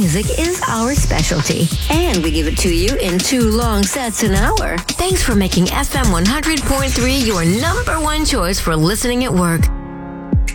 music is our specialty, and we give it to you in 2 long sets an hour. Thanks for making FM 100.3 your number one choice for listening at work.